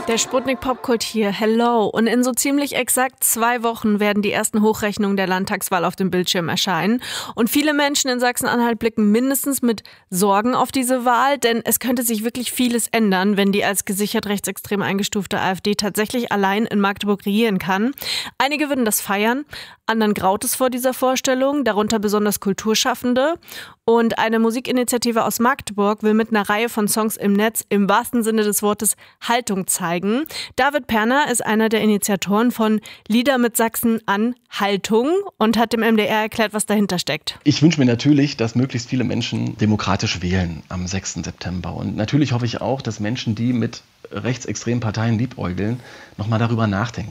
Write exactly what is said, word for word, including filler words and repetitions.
Der Sputnik-Popkult hier, hello. Und in so ziemlich exakt zwei Wochen werden die ersten Hochrechnungen der Landtagswahl auf dem Bildschirm erscheinen. Und viele Menschen in Sachsen-Anhalt blicken mindestens mit Sorgen auf diese Wahl, denn es könnte sich wirklich vieles ändern, wenn die als gesichert rechtsextrem eingestufte AfD tatsächlich allein in Magdeburg regieren kann. Einige würden das feiern, anderen graut es vor dieser Vorstellung, darunter besonders Kulturschaffende. Und eine Musikinitiative aus Magdeburg will mit einer Reihe von Songs im Netz im wahrsten Sinne des Wortes Haltung zeigen. David Perner ist einer der Initiatoren von Lieder mit Sachsen an Haltung und hat dem M D R erklärt, was dahinter steckt. Ich wünsche mir natürlich, dass möglichst viele Menschen demokratisch wählen am sechsten September. Und natürlich hoffe ich auch, dass Menschen, die mit rechtsextremen Parteien liebäugeln, nochmal darüber nachdenken.